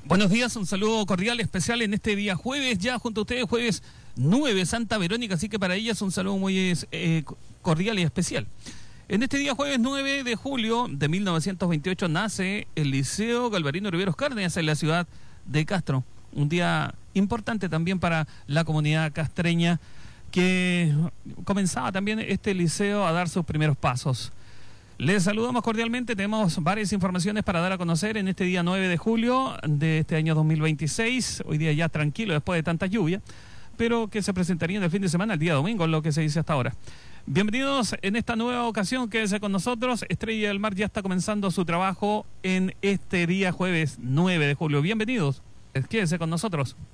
Buenos días, un saludo cordial especial en este día jueves, ya junto a ustedes, jueves 9, Santa Verónica, así que para ellas un saludo muy cordial y especial. En este día jueves 9 de julio de 1928 nace el Liceo Galvarino Riveros Cárdenas en la ciudad de Castro. Un día importante también para la comunidad castreña, que comenzaba también este liceo a dar sus primeros pasos. Les saludamos cordialmente, tenemos varias informaciones para dar a conocer en este día 9 de julio de este año 2026, hoy día ya tranquilo después de tanta lluvia, pero que se presentaría en el fin de semana, el día domingo, lo que se dice hasta ahora. Bienvenidos en esta nueva ocasión, quédense con nosotros. Estrella del Mar ya está comenzando su trabajo en este día jueves 9 de julio. Bienvenidos, quédense con nosotros.